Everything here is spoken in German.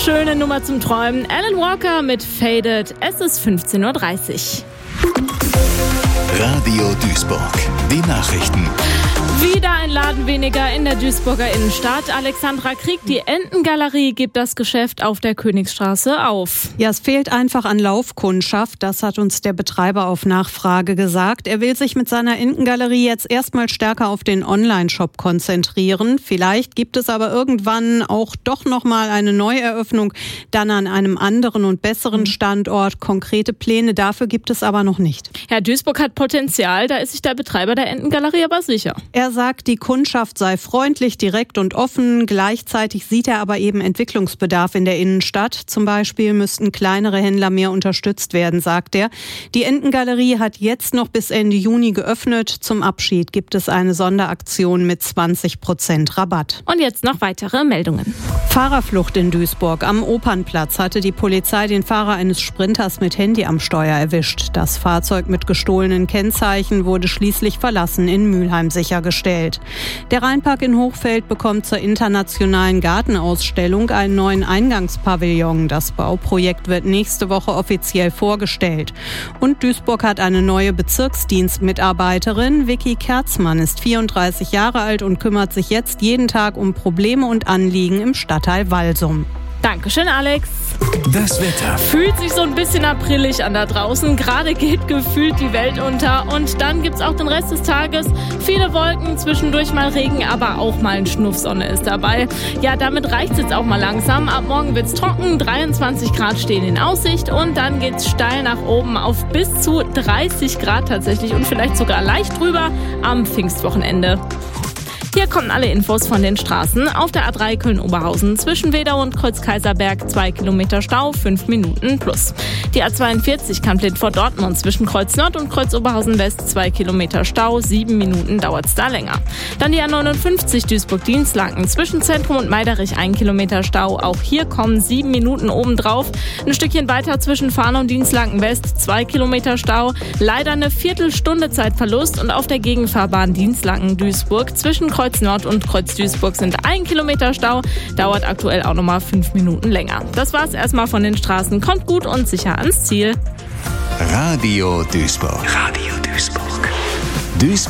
schöne Nummer zum Träumen. Alan Walker mit Faded. Es ist 15:30 Uhr. Radio Duisburg. Die Nachrichten. Wieder ein Laden weniger in der Duisburger Innenstadt. Alexandra Krieg, die Entengalerie gibt das Geschäft auf der Königstraße auf. Ja, es fehlt einfach an Laufkundschaft. Das hat uns der Betreiber auf Nachfrage gesagt. Er will sich mit seiner Entengalerie jetzt erstmal stärker auf den Online-Shop konzentrieren. Vielleicht gibt es aber irgendwann auch doch nochmal eine Neueröffnung, dann an einem anderen und besseren Standort. Konkrete Pläne dafür gibt es aber noch nicht. Ja, Duisburg hat Potenzial, da ist sich der Betreiber der Entengalerie aber sicher. Er sagt, die Kundschaft sei freundlich, direkt und offen. Gleichzeitig sieht er aber eben Entwicklungsbedarf in der Innenstadt. Zum Beispiel müssten kleinere Händler mehr unterstützt werden, sagt er. Die Entengalerie hat jetzt noch bis Ende Juni geöffnet. Zum Abschied gibt es eine Sonderaktion mit 20% Rabatt. Und jetzt noch weitere Meldungen. Fahrerflucht in Duisburg. Am Opernplatz hatte die Polizei den Fahrer eines Sprinters mit Handy am Steuer erwischt. Das Fahrzeug mit gestohlenen Kennzeichen wurde schließlich verlassen in Mülheim sichergestellt. Der Rheinpark in Hochfeld bekommt zur internationalen Gartenausstellung einen neuen Eingangspavillon. Das Bauprojekt wird nächste Woche offiziell vorgestellt. Und Duisburg hat eine neue Bezirksdienstmitarbeiterin. Vicky Kerzmann ist 34 Jahre alt und kümmert sich jetzt jeden Tag um Probleme und Anliegen im Stadtteil Walsum. Dankeschön, Alex. Das Wetter. Fühlt sich so ein bisschen aprillig an da draußen. Gerade geht gefühlt die Welt unter. Und dann gibt's auch den Rest des Tages. Viele Wolken, zwischendurch mal Regen, aber auch mal ein Schnuff Sonne ist dabei. Ja, damit reicht's jetzt auch mal langsam. Ab morgen wird's trocken, 23 Grad stehen in Aussicht. Und dann geht's steil nach oben auf bis zu 30 Grad tatsächlich und vielleicht sogar leicht drüber am Pfingstwochenende. Hier kommen alle Infos von den Straßen. Auf der A3 Köln-Oberhausen zwischen Wedau und Kreuz-Kaiserberg 2 Kilometer Stau, 5 Minuten plus. Die A42 Kamp-Lindfort-Dortmund zwischen Kreuz Nord und Kreuz Oberhausen West 2 Kilometer Stau, 7 Minuten dauert's da länger. Dann die A59 Duisburg-Dienstlaken zwischen Zentrum und Meiderich 1 Kilometer Stau. Auch hier kommen 7 Minuten obendrauf. Ein Stückchen weiter zwischen Fahrne und Dienstlaken West 2 Kilometer Stau. Leider eine Viertelstunde Zeitverlust und auf der Gegenfahrbahn Dienstlaken-Duisburg zwischen Kreuz Nord und Kreuz Duisburg sind 1 Kilometer Stau, dauert aktuell auch nochmal 5 Minuten länger. Das war's erstmal von den Straßen. Kommt gut und sicher ans Ziel. Radio Duisburg. Radio Duisburg.